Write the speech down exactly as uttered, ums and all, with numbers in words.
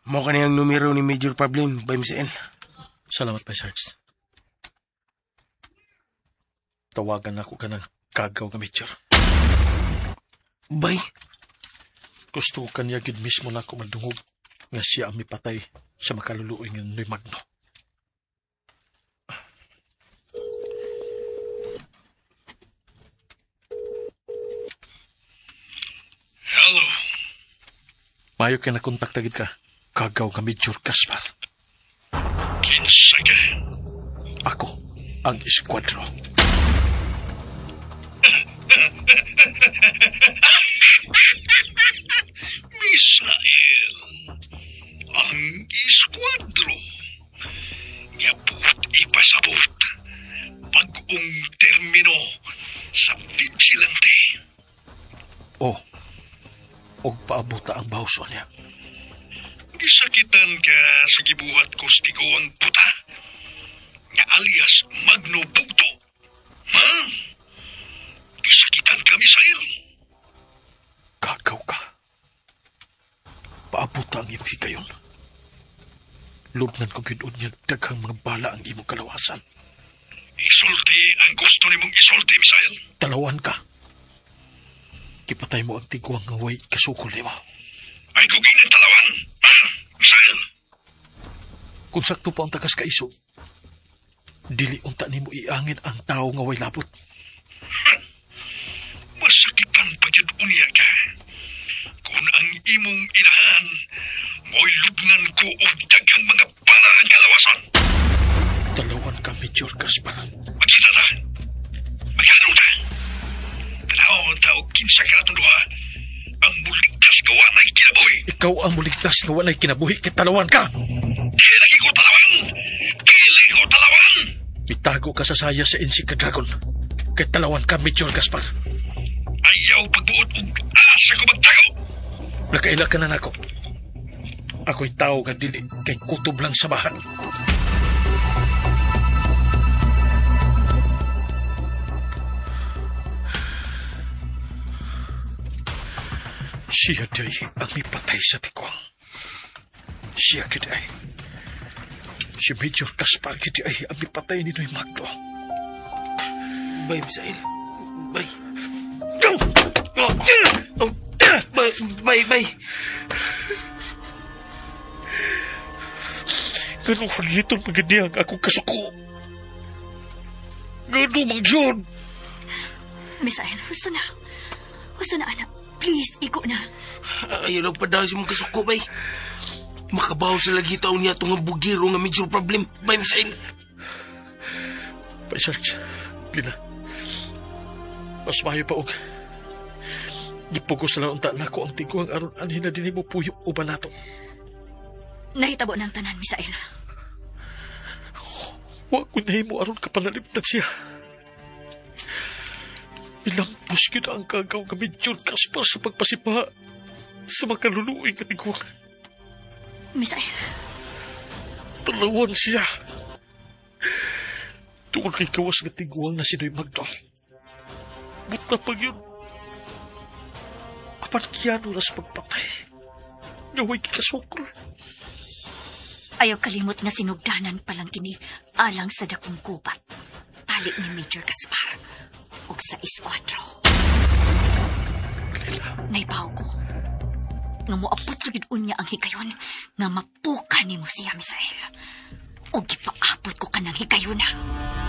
Mo ka niyang numero ni Major Problem, Bay Misael. Salamat pa, Sarge. Tawagan ako ka ng kagaw nga Major. Bay? Gusto ko kanya gid mismo na ako madungog nga siya ang mipatay sa makaluluoy ng Noy Magno. Hello. Mayo ka na kontaktagid ka. Kagaw nga Major Gaspar. Kinsa ka? Ako, ang Escuadro. Misael, ang Escuadro. Nyabot ipasabot. Pag-ung termino sa vigilante. Oh, og paabuta ang bawso niya. Gisakitan ka sa gibuhat ko stigo ang puta. Nga alias Magno Bugto. Ha? Gisakitan ka, Misael. Kagaw ka. Paabuta ang iyong higayon. Lubnan ko ginoon niya daghang mga bala ang imong kalawasan. Isulti ang gusto ni mong isulti, Misael. Talawan ka. Kipatay mo ang tiguang nga way kasukol ni mo. Ay kuging ng talawan. Ha? Misael. Kung sakto pa ang tagas kaiso, dili unta ni mo iangin ang tao nga way labot. Masakitan pa yun unya ka. Kung ang imong inahan, mo'y lubngan ko o dagang mga bala ang kalawasan. Talawan ka, Major Gaspar. Magkita na. Magkano na. Tanaw ang tao kinsa ka natong duha. Ang muligtas gawa na ikinabuhi. Ikaw ang muligtas nga walay kinabuhi kay talawan ka. Dili ko talawan. Dili ko talawan. Bitago ka sa saya sa Insika Dragon. Kay talawan ka, Major Gaspar. Ayaw pagbuot og asa ko magtago. Nakaila ka na nako. Ako'y tao nga dili kay kutob lang sa bahan. Siya day ang ipatay sa tikwang. Siya kiday. Si Major Gaspar kiday ang ipatay ni Noy Magno. Bay Misael. Bay. Bay, bay, bay. Ganong hangitong magandang akong kasuko. Ganong mang John. Misael, husto na. Husto na, anak. Please, iko na. Ayaw lang pa daw si mong kasuko, bay. Makabaw sa lagi taon niya itong bugiro nga Major Problem, Bay Misael. Bay, Sarge. Lina. Mas mayo pa og. Gipugos na lang unta na ako ang tingko ang aron anhin na din mo puyo uban nato. Nahitabo ng tanan, Misael. Wa ko na mo aron kapanaliptan siya. Ilampos ko na ang kagaw nga Major Gaspar sa pagpasipa sa makaluluoy nga tiguang. Misael. Talawan siya. Tuon kay kawas nga tiguang na si Noy Magno. Buta pag yun. Apan kiyano na sa pagpatay. Ngaway kikasukol. Ayaw kalimot nga sinugdanan palang kini alang sa dakong gubat. Tali ni Major Gaspar o sa Escuadro. Naibaw ko. Nga moabot ragid unya ang higayon nga mapuka ni mo siya, Misael. O gipaabot ko ka ng higayon na.